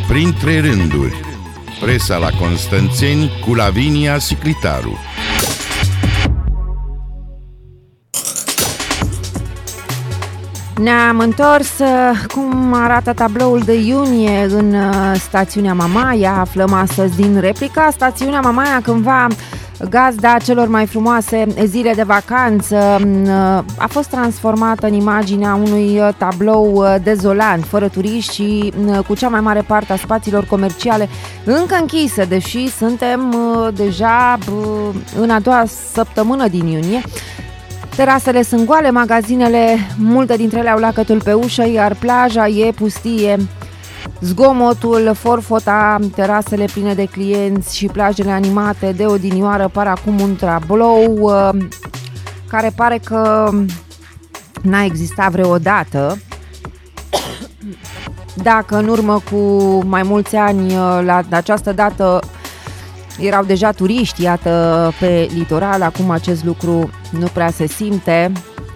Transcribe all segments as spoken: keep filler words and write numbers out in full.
Printre rânduri, presa la Constanțeni cu Lavinia Siclitaru. Ne-am întors cum arată tabloul de iunie în stațiunea Mamaia. Aflăm astăzi din replica. Stațiunea Mamaia, cândva gazda celor mai frumoase zile de vacanță, a fost transformată în imaginea unui tablou dezolant, fără turiști și cu cea mai mare parte a spațiilor comerciale încă închise, deși suntem deja în a doua săptămână din iunie. Terasele sunt goale, magazinele, multe dintre ele au lacătul pe ușă, iar plaja e pustie. Zgomotul, forfota, terasele pline de clienți și plajele animate de odinioară par acum un tablou care pare că n-a existat vreodată. Dacă în urmă cu mai mulți ani la această dată erau deja turiști, iată, pe litoral, acum acest lucru nu prea se simte.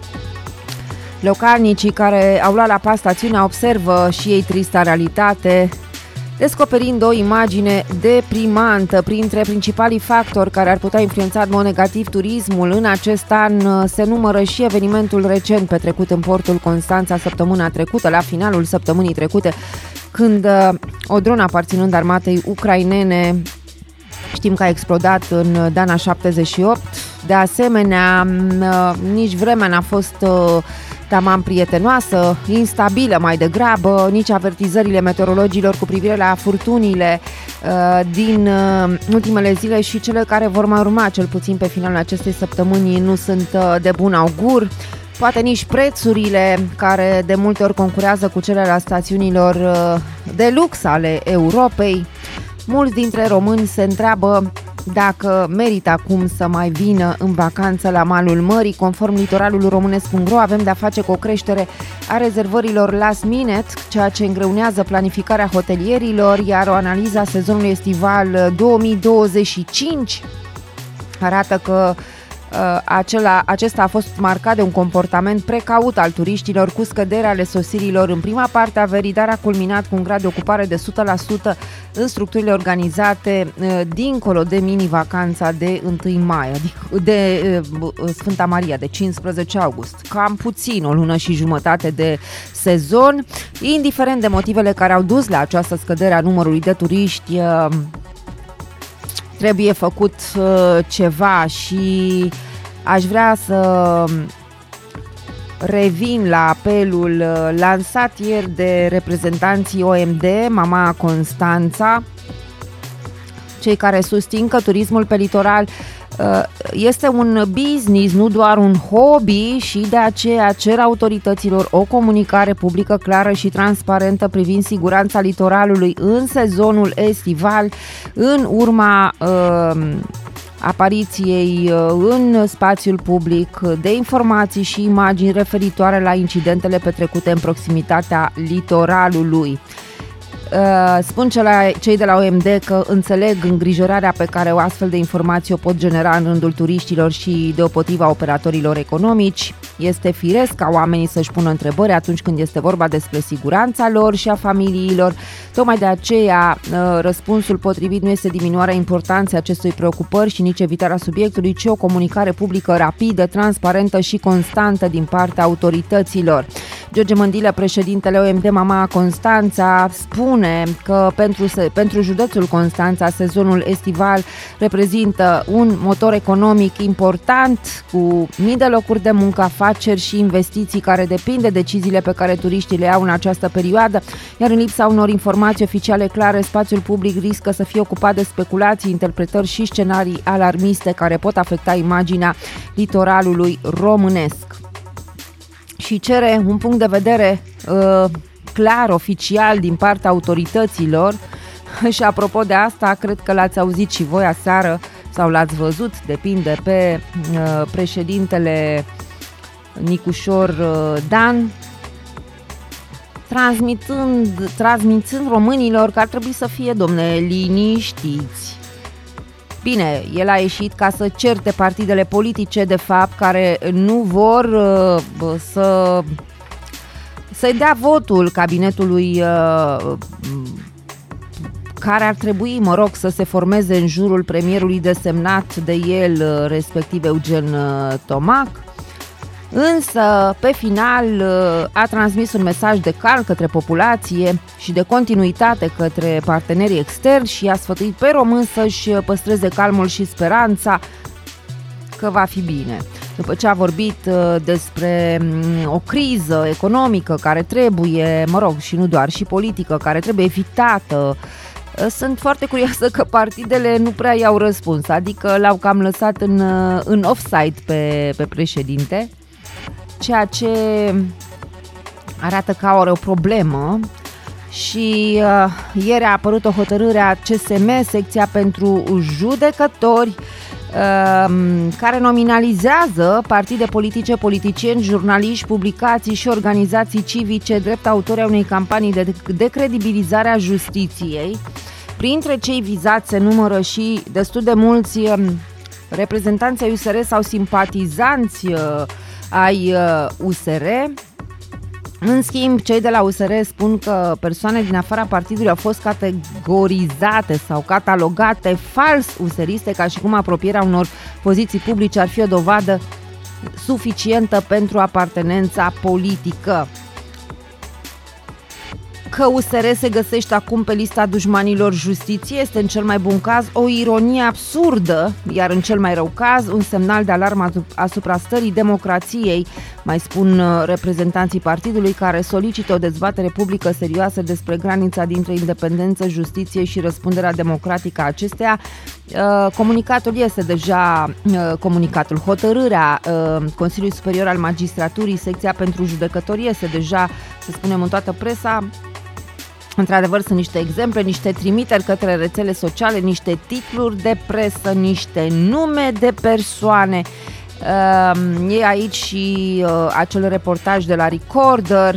Localnicii care au luat la pas stațiunea observă și ei trista realitate, descoperind o imagine deprimantă. Printre principalii factori care ar putea influența în mod negativ turismul în acest an se numără și evenimentul recent petrecut în portul Constanța săptămâna trecută, la finalul săptămânii trecute, când o dronă aparținând armatei ucrainene, știm că a explodat în Dana șaptezeci și opt. De asemenea, nici vremea n-a fost tamam prietenoasă, instabilă mai degrabă, nici avertizările meteorologilor cu privire la furtunile din ultimele zile și cele care vor mai urma, cel puțin pe finalul acestei săptămâni, nu sunt de bun augur. Poate nici prețurile, care de multe ori concurează cu cele la stațiunilor de lux ale Europei. Mulți dintre români se întreabă dacă merită acum să mai vină în vacanță la malul mării. Conform litoralul românesc punct ro, avem de-a face cu o creștere a rezervărilor last minute, ceea ce îngreunează planificarea hotelierilor, iar o analiză a sezonului estival două mii douăzeci și cinci arată că Acela, acesta a fost marcat de un comportament precaut al turiștilor, cu scăderea ale sosirilor în prima parte a verii, dar a culminat cu un grad de ocupare de o sută la sută în structurile organizate dincolo de mini-vacanța de întâi mai, adică de Sfânta Maria, de cincisprezece august. Cam puțin, o lună și jumătate de sezon. Indiferent de motivele care au dus la această scădere a numărului de turiști, trebuie făcut uh, ceva și aș vrea să revin la apelul uh, lansat ieri de reprezentanții O M D, Mama Constanța, cei care susțin că turismul pe litoral uh, este un business, nu doar un hobby, și de aceea cer autorităților o comunicare publică clară și transparentă privind siguranța litoralului în sezonul estival, în urma uh, apariției uh, în spațiul public de informații și imagini referitoare la incidentele petrecute în proximitatea litoralului. Spun cei de la O M D că înțeleg îngrijorarea pe care o astfel de informații o pot genera în rândul turiștilor și deopotriva operatorilor economici. Este firesc ca oamenii să-și pună întrebări atunci când este vorba despre siguranța lor și a familiilor. Tocmai de aceea, răspunsul potrivit nu este diminuarea importanței acestui preocupări și nici evitarea subiectului, ci o comunicare publică rapidă, transparentă și constantă din partea autorităților. George Mândilă, președintele O M D Mama Constanța, spune că pentru, pentru județul Constanța sezonul estival reprezintă un motor economic important, cu mii de locuri de muncă, afaceri și investiții care depind de deciziile pe care turiștii le iau în această perioadă, iar în lipsa unor informații oficiale clare, spațiul public riscă să fie ocupat de speculații, interpretări și scenarii alarmiste care pot afecta imaginea litoralului românesc. Și cere un punct de vedere uh, clar, oficial, din partea autorităților. Și apropo de asta, cred că l-ați auzit și voi aseară sau l-ați văzut, depinde, pe uh, președintele Nicușor uh, Dan, transmitând, transmitând românilor că ar trebui să fie, domne, liniștiți. Bine, el a ieșit ca să certe partidele politice, de fapt, care nu vor uh, să să-i dea votul cabinetului uh, care ar trebui, mă rog, să se formeze în jurul premierului desemnat de el, respectiv Eugen Tomac. Însă, pe final, a transmis un mesaj de calm către populație și de continuitate către partenerii externi și a sfătuit pe român să-și păstreze calmul și speranța că va fi bine. După ce a vorbit despre o criză economică care trebuie, mă rog, și nu doar, și politică, care trebuie evitată, sunt foarte curioasă că partidele nu prea i-au răspuns, adică l-au cam lăsat în, în offside pe, pe președinte, ceea ce arată că are o problemă. Și uh, ieri a apărut o hotărâre a C S M, secția pentru judecători, uh, care nominalizează partide politice, politicieni, jurnaliști, publicații și organizații civice drept autori a unei campanii de decredibilizare a justiției. Printre cei vizați se numără și destul de mulți uh, reprezentanți ai U S R sau simpatizanți uh, ai uh, U S R. În schimb, cei de la U S R spun că persoane din afara partidului au fost categorizate sau catalogate fals useriste, ca și cum apropierea unor poziții publice ar fi o dovadă suficientă pentru apartenența politică. Că U S R se găsește acum pe lista dușmanilor justiției este în cel mai bun caz o ironie absurdă, iar în cel mai rău caz un semnal de alarmă asupra stării democrației, mai spun reprezentanții partidului, care solicită o dezbatere publică serioasă despre granița dintre independență, justiție și răspunderea democratică a acesteia. Comunicatul este deja comunicatul, hotărârea Consiliului Superior al Magistraturii, secția pentru judecători, este deja, să spunem, în toată presa. Într-adevăr, sunt niște exemple, niște trimiteri către rețele sociale, niște titluri de presă, niște nume de persoane. Uh, e aici și uh, acel reportaj de la Recorder.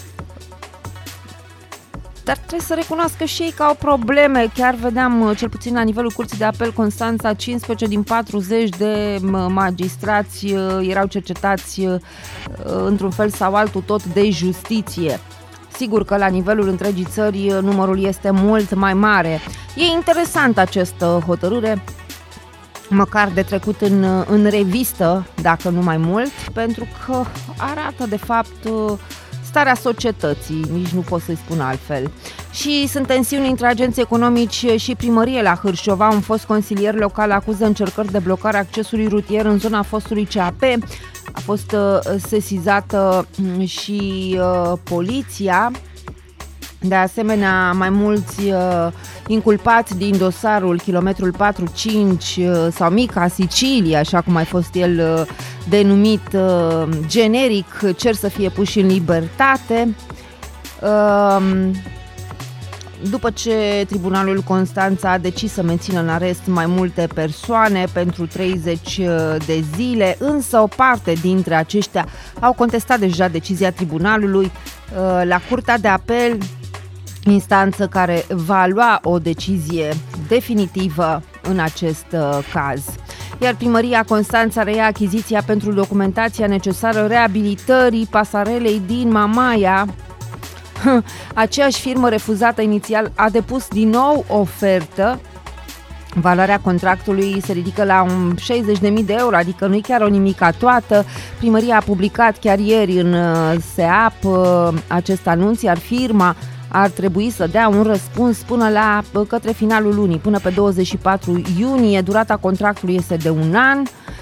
Dar trebuie să recunoască și ei că au probleme. Chiar vedeam, cel puțin la nivelul Curții de Apel Constanța, cincisprezece din patruzeci de magistrați uh, erau cercetați uh, într-un fel sau altul tot de justiție. Sigur că la nivelul întregii țări numărul este mult mai mare. E interesant această hotărâre, măcar de trecut în, în revistă, dacă nu mai mult, pentru că arată de fapt starea societății, nici nu pot să-i spun altfel. Și sunt tensiuni între agenții economici și primărie la Hârșova. Un fost consilier local acuză încercări de blocare a accesului rutier în zona fostului C A P. A fost uh, sesizată uh, și uh, poliția. De asemenea, mai mulți uh, inculpați din dosarul kilometrul patru cinci uh, sau Mica Sicilia, așa cum a fost el uh, denumit uh, generic, cer să fie puși în libertate. Uh, După ce Tribunalul Constanța a decis să mențină în arest mai multe persoane pentru treizeci de zile, însă o parte dintre aceștia au contestat deja decizia Tribunalului la Curtea de Apel, instanță care va lua o decizie definitivă în acest caz. Iar Primăria Constanța reia achiziția pentru documentația necesară reabilitării pasarelei din Mamaia. Aceeași firmă refuzată inițial a depus din nou ofertă. Valoarea contractului se ridică la un șaizeci de mii de euro, adică nu e chiar o nimica toată. Primăria a publicat chiar ieri în S E A P acest anunț, iar firma ar trebui să dea un răspuns până la către finalul lunii, până pe douăzeci și patru iunie. Durata contractului este de un an.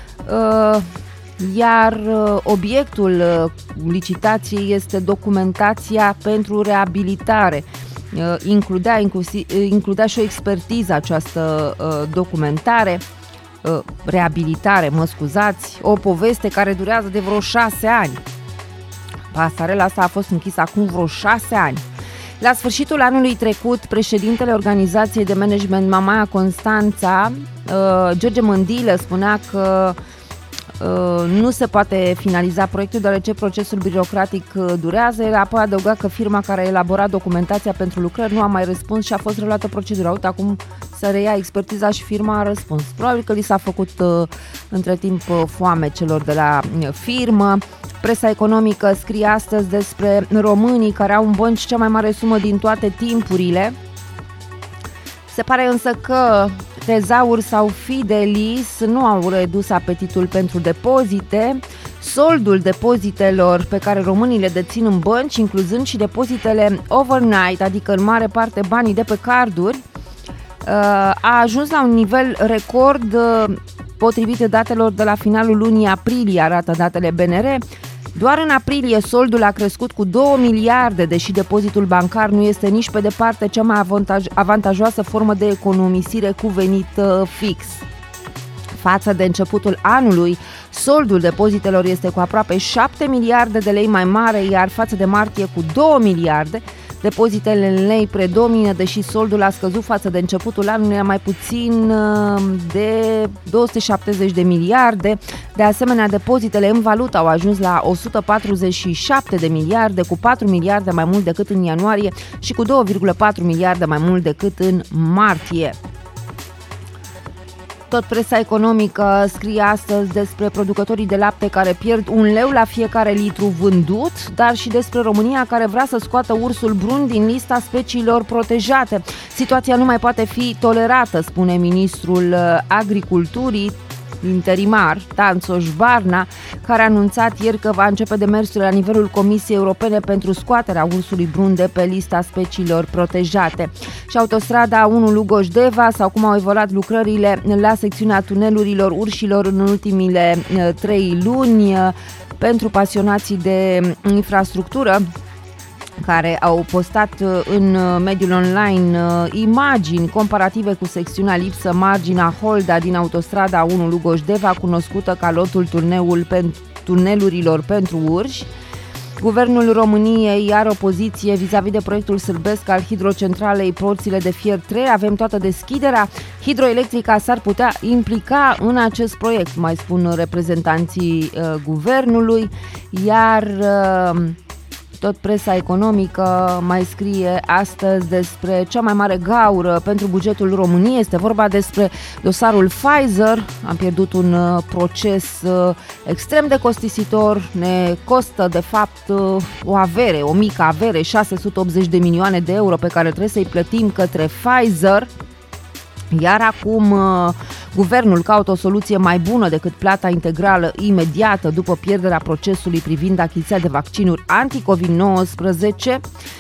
Iar obiectul licitației este documentația pentru reabilitare. Includea, inclusiv, includea și o expertiză această documentare, reabilitare, mă scuzați, o poveste care durează de vreo șase ani. Pasarela asta a fost închisă acum vreo șase ani. La sfârșitul anului trecut, președintele organizației de management Mamaia Constanța, George Mândilă, spunea că nu se poate finaliza proiectul deoarece procesul birocratic durează. El apoi adăuga că firma care a elaborat documentația pentru lucrări nu a mai răspuns și a fost reluată procedura. Uite, acum să reia expertiza și firma a răspuns. Probabil că li s-a făcut între timp foame celor de la firmă. Presa economică scrie astăzi despre românii care au în bănci cea mai mare sumă din toate timpurile. Se pare însă că Tezaur sau Fidelis nu au redus apetitul pentru depozite. Soldul depozitelor pe care românii le dețin în bănci, incluzând și depozitele overnight, adică în mare parte banii de pe carduri, a ajuns la un nivel record potrivit datelor de la finalul lunii aprilie, arată datele B N R. Doar în aprilie soldul a crescut cu două miliarde, deși depozitul bancar nu este nici pe departe cea mai avantaj- avantajoasă formă de economisire cu venit fix. Față de începutul anului, soldul depozitelor este cu aproape șapte miliarde de lei mai mare, iar față de martie cu două miliarde. Depozitele în lei predomină, deși soldul a scăzut față de începutul anului la mai puțin de două sute șaptezeci de miliarde. De asemenea, depozitele în valută au ajuns la o sută patruzeci și șapte de miliarde, cu patru miliarde mai mult decât în ianuarie și cu două virgulă patru miliarde mai mult decât în martie. Tot presa economică scrie astăzi despre producătorii de lapte care pierd un leu la fiecare litru vândut, dar și despre România care vrea să scoată ursul brun din lista speciilor protejate. Situația nu mai poate fi tolerată, spune ministrul Agriculturii interimar, Tanțoș Barna, care a anunțat ieri că va începe demersurile la nivelul Comisiei Europene pentru scoaterea ursului brun de pe lista speciilor protejate. Și autostrada unu Lugoș-Deva, sau cum au evoluat lucrările la secțiunea tunelurilor urșilor în ultimile trei luni, pentru pasionații de infrastructură care au postat în mediul online imagini comparative cu secțiunea lipsă marginea Holda din autostrada unu Lugoș-Deva, cunoscută ca lotul turneul pen, tunelurilor pentru urși. Guvernul României are o poziție vis-a-vis de proiectul sârbesc al hidrocentralei Porțile de Fier trei. Avem toată deschiderea. Hidroelectrica s-ar putea implica în acest proiect, mai spun reprezentanții uh, guvernului, iar uh, tot presa economică mai scrie astăzi despre cea mai mare gaură pentru bugetul României. Este vorba despre dosarul Pfizer. Am pierdut un proces extrem de costisitor. Ne costă, de fapt, o avere, o mică avere, șase sute optzeci de milioane de euro pe care trebuie să-i plătim către Pfizer. Iar acum guvernul caută o soluție mai bună decât plata integrală imediată după pierderea procesului privind achiziția de vaccinuri anti-covid nouăsprezece.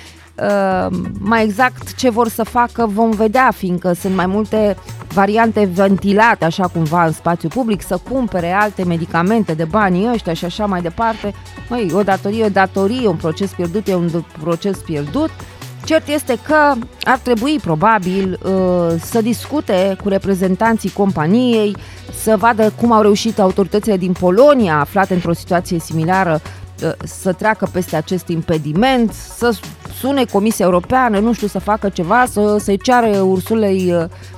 Mai exact ce vor să facă vom vedea, fiindcă sunt mai multe variante ventilate așa cumva în spațiu public, să cumpere alte medicamente de banii ăștia și așa mai departe. Măi, o datorie, o datorie, un proces pierdut e un proces pierdut. Cert este că ar trebui probabil să discute cu reprezentanții companiei, să vadă cum au reușit autoritățile din Polonia, aflate într-o situație similară, să treacă peste acest impediment, să sune Comisia Europeană, nu știu, să facă ceva, să, să-i ceară ursulei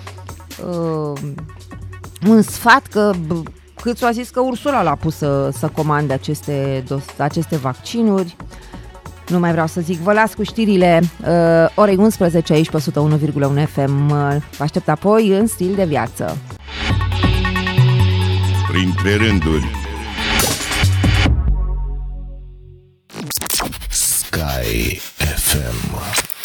uh, un sfat, că câți a zis că Ursula l-a pus să, să comande aceste, aceste vaccinuri. Nu mai vreau să zic, vă las cu știrile uh, orei unsprezece aici pe o sută unu virgulă unu F M. Vă aștept apoi în Stil de Viață. Printre rânduri. Sky F M.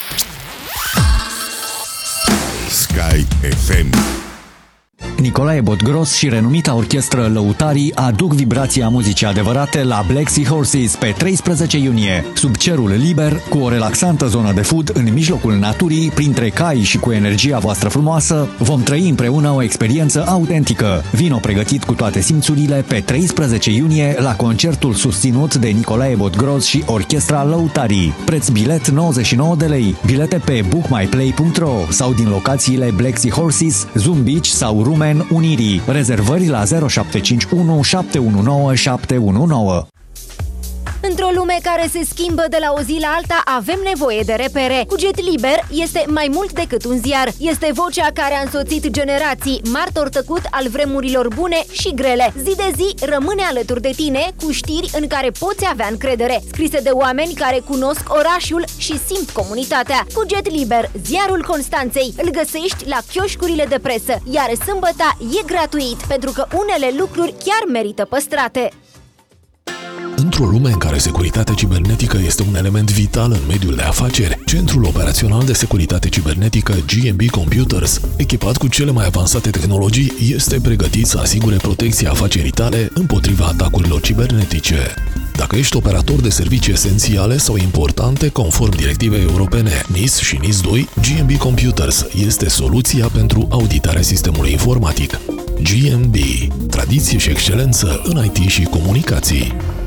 Sky F M. Nicolae Botgros și renumita orchestră Lăutarii aduc vibrația muzicii adevărate la Black Sea Horses pe treisprezece iunie, sub cerul liber, cu o relaxantă zonă de food în mijlocul naturii, printre cai și cu energia voastră frumoasă, vom trăi împreună o experiență autentică. Vino pregătit cu toate simțurile pe treisprezece iunie la concertul susținut de Nicolae Botgros și orchestra Lăutarii. Preț bilet nouăzeci și nouă de lei. Bilete pe book my play punct ro sau din locațiile Black Sea Horses, Zoom Beach sau Rumen Unirii. Rezervări la zero șapte cinci unu șapte unu nouă șapte unu nouă. Într-o lume care se schimbă de la o zi la alta, avem nevoie de repere. Cuget Liber este mai mult decât un ziar. Este vocea care a însoțit generații, martor tăcut al vremurilor bune și grele. Zi de zi rămâne alături de tine cu știri în care poți avea încredere, scrise de oameni care cunosc orașul și simt comunitatea. Cuget Liber, ziarul Constanței, îl găsești la chioșcurile de presă, iar sâmbăta e gratuit, pentru că unele lucruri chiar merită păstrate. Într-o lume în care securitatea cibernetică este un element vital în mediul de afaceri, Centrul Operațional de Securitate Cibernetică G and B Computers, echipat cu cele mai avansate tehnologii, este pregătit să asigure protecția afacerii tale împotriva atacurilor cibernetice. Dacă ești operator de servicii esențiale sau importante conform directivei europene N I S și N I S doi, G and B Computers este soluția pentru auditarea sistemului informatic. G and B, tradiție și excelență în I T și comunicații.